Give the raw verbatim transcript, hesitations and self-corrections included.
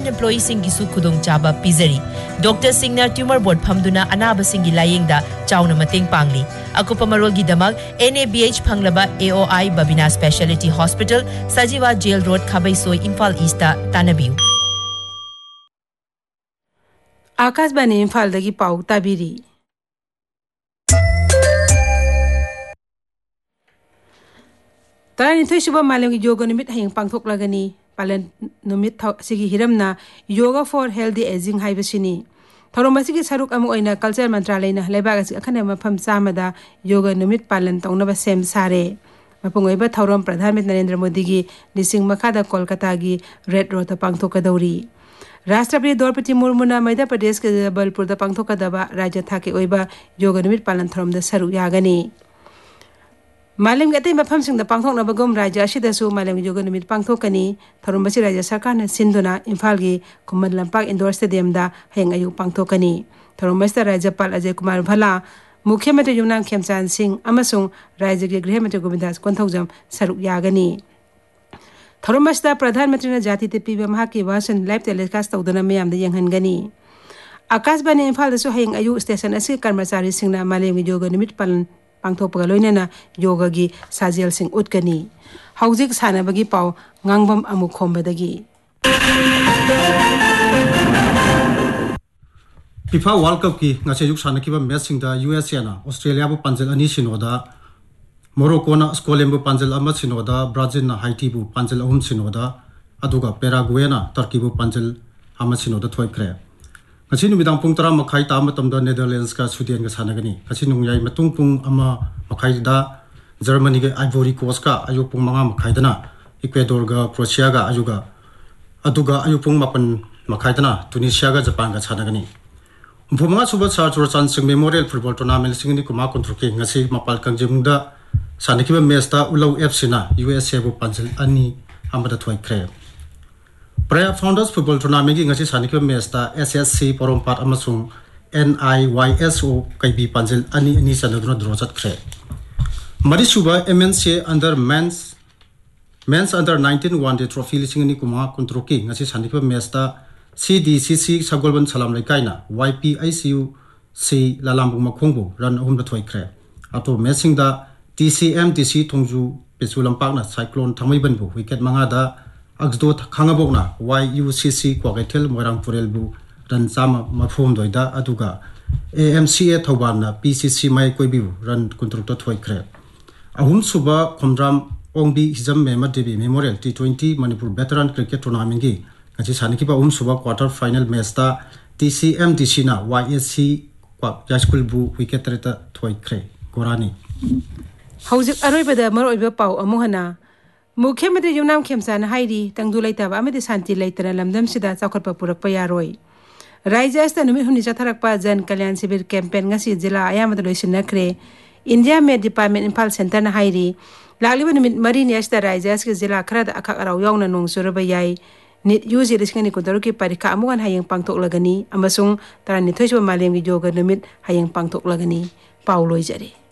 employee singi su khudong chaba pizari doctor singna tumor board phamduna anaba singi layengda chauna mateng pangli akupa marolgi damak N A B H phanglaba A O I Babina Specialty Hospital Sajiwa Jail Road Khabaisoi Imphal East ta tanabiu Akashvani इम्फालदगी पाउ ताबिरी तरानिथोय सुबह मालेमगी योगा निमित हयंग पांगथोकलागनी पालन निमित सिगी हिरमना yoga for healthy ageing हाइबसिनी थौरमसिगी सरुक अमु ओइना culture मंत्रालयना लेबाग असि अखने मफम चामदा योगा निमित पालन तौनबा same सारे मपुंगोइबा थौरम प्रधानमंत्री नरेंद्र मोदी की लिसिंग मखादा कोलकाता की रेड रोड पांगथोकदौरी राष्ट्रपति द्रौपदी मुर्मुना मध्य प्रदेश के जबलपुर पांगथोकदबा राज्य थाके ओइबा योगा निमित पालन थौरमदा सरुक यागनी मालेम के अतै मफमसिंग पांगथोकनबगुम राज्य असिदसु मालेम योगा निमित पांगथोकनी थौरमबसि राज्य सरकारना सिंदुना इम्फाल की खुमन लंपाक इंडोर स्टेडियम दा हयंग अयु पांगथोकनी थौरमबसि राज्यपाल अजय कुमार भला मुख्यमंत्री युमनाम खेमचांद सिंह अमसुंग राज्य के गृह मंत्री गोविंदास कोंथौजम सरुक यागनी थौरमबसि प्रधानमंत्री ने जाति ते पीबा महाकी वासन लाइव टेलीकास्ट तौदना मयाम दे यंगहनगनी आकाशवाणी इम्फाल दसु हयंग अयु स्टेशन असि कर्मचारी सिंगना मालेम योगा निमित पालन पांगथोपगा लोइनेना योगा की साजेल सिंह उतगनी हौजिक सानबगी पाउ ngangbam amu khombadagi FIFA World Cup ki ngase yuk sanakiba match singda U S A na Australia bu panjal ani sinoda Morocco na Scotland bu panjal ama sinoda Brazil na Haiti bu panjal ahum sinoda aduga Paraguay na Turkey bu panjal ama sinoda thoikre ngasi numidang pung tara makhai ta matamda Netherlands ka Sweden ga sanagani ngasi nungyai matung pung ama makhai da Germany ga Ivory Coast ka ayuk pung manga makhai dana Ecuador ga Croatia ga ayuga aduga ayuk pung mapan makhai dana Tunisia ga Japan ga sanagani Umpama subat sa Churchan Sing Memorial Football Tournament singni kuma kontroke ngasi mapal kangjimda sanakiba match ta Ulau F C na U S A bu panjal ani amada thoikre Praia Founders Football Tournament gi ngasi sanakiba match ta S S C Porompat amasung N I Y S O kaibi panjal ani ani sanaduna draw chatkre Mari suba M N C under men's men's under nineteen one day trophy singni kuma kontroke ngasi sanakiba match ta C D C C Sagolban Salam Lekaina Y P I C U C Lalambu Makhongbu ran ahum da thoikre ato matching da T C M T C Thongju Pesulampak na cyclone thamaiban bu wicket manga da Agsdo khangabok na Y U C C Kwagetel Moirang Purel bu ran chama mafhum doida aduga A M C A Thoban na P C C mai koibi ran kuntruk to thoikre ahum suba khomdram ongbi hizam mema devi memorial T twenty Manipur veteran cricket tournament gi ngasi sanikiba um suba quarter final match ta T C M T C na Y S C kwa jaskul bu wicket reta thoikre gorani हौजिक अरोइबदा मरोइबा पाउ अमुहना मुख्यमंत्री युमनाम खेमसान हाइरी तंगदु लैताबा अमदि शांति लैतना लमदम सिदा चौखटपा पुरकपा यारोय राज्य अस्ता नुमि हुनि चथरकपा जन कल्याण शिविर campaign ngasi जिला आयामद लोइसिनखरे India में department Imphal centre ना हाइरी लालिबा नुमि मरिनि अस्ता राज्य अस्के जिला खराद अखक अराव यावना नोंसुरबा याय निट यूजी रिस्कनि कोदरु की परीक्षा अमुगन हायंग पांगथोकलगनी अमसुंग तरानिथोइसबा मालेमगी योगा नुमित हायंग पांगथोकलगनी पाउ लोइजरे